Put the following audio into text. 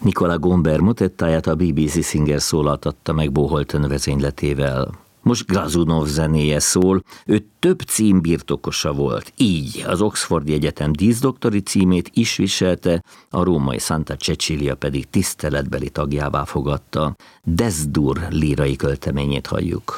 Nicola Gomber motettáját a BBC Singer szólaltatta meg Boholton vezényletével. Most Glazunov zenéje szól, ő több cím birtokosa volt, így az Oxfordi Egyetem díszdoktori címét is viselte, a római Santa Cecilia pedig tiszteletbeli tagjává fogadta. Desdur lírai költeményét halljuk.